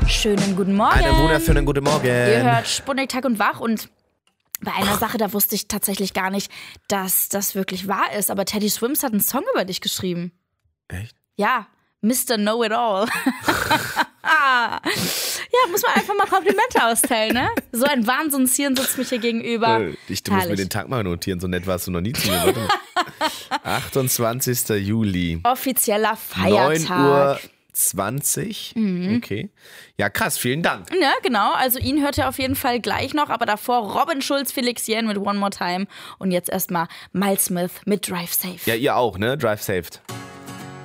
Schönen guten Morgen. Einen wunderschönen guten Morgen. Ihr hört Sputnik Tag und Wach und bei einer Sache, da wusste ich tatsächlich gar nicht, dass das wirklich wahr ist, aber Teddy Swims hat einen Song über dich geschrieben. Echt? Ja, Mr. Know-It-All. Ja, muss man einfach mal Komplimente austeilen, ne? So ein Wahnsinnshirn sitzt mich hier gegenüber. Du musst mir den Tag mal notieren, so nett warst du noch nie zu mir. Warte mal. 28. Juli. Offizieller Feiertag. 9:20 Uhr. Okay. Ja, krass, vielen Dank. Ja, genau. Also ihn hört ihr auf jeden Fall gleich noch, aber davor Robin Schulz, Felix Jähn mit One More Time und jetzt erstmal Miles Smith mit Drive Safe. Ja, ihr auch, ne? Drive saved.